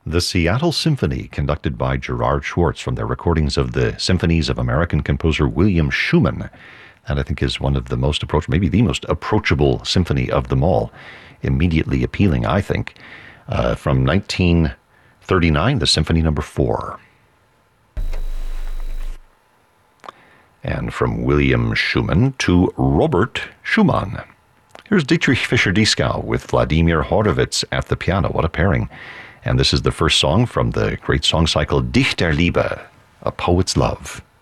The Seattle Symphony, conducted by Gerard Schwartz from their recordings of the symphonies of American composer William Schumann, and I think is one of the most approachable, maybe the most approachable symphony of them all. Immediately appealing, I think. From 1939, the Symphony Number 4. And from William Schumann to Robert Schumann. Here's Dietrich Fischer-Dieskau with Vladimir Horowitz at the piano. What a pairing. And this is the first song from the great song cycle Dichterliebe, A Poet's Love.